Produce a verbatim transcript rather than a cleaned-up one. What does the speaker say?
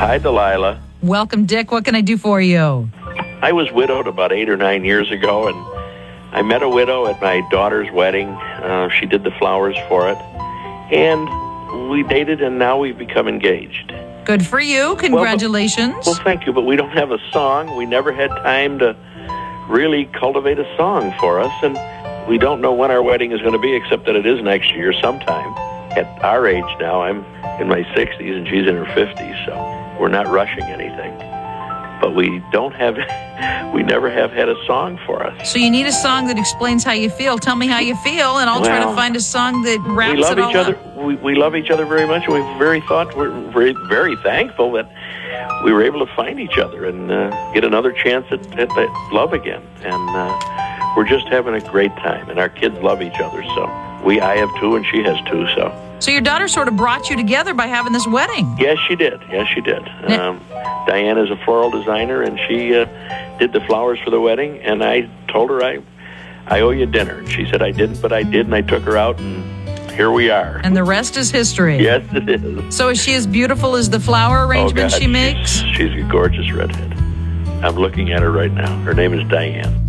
Hi, Delilah. Welcome, Dick. What can I do for you? I was widowed about eight or nine years ago, and I met a widow at my daughter's wedding. Uh, she did the flowers for it, and we dated, and now we've become engaged. Good for you. Congratulations. Well, but, well, thank you, but we don't have a song. We never had time to really cultivate a song for us, and we don't know when our wedding is going to be, except that it is next year sometime. At our age now, I'm in my sixties, and she's in her fifties, so we're not rushing anything. But we don't have, we never have had a song for us. So you need a song that explains how you feel. Tell me how you feel, and I'll well, try to find a song that wraps we love it all each other. up. We, we love each other very much, and we're very thought we're very very thankful that we were able to find each other and uh, get another chance at, at that love again. And uh, we're just having a great time, and our kids love each other. So we, I have two, and she has two. So. So your daughter sort of brought you together by having this wedding. Yes, she did. Yes, she did. Um, Diane is a floral designer, and she uh, did the flowers for the wedding. And I told her I, I owe you dinner. And she said I didn't, but I did, and I took her out, and here we are. And the rest is history. Yes, it is. So is she as beautiful as the flower arrangement oh, God, she makes? She's, she's a gorgeous redhead. I'm looking at her right now. Her name is Diane.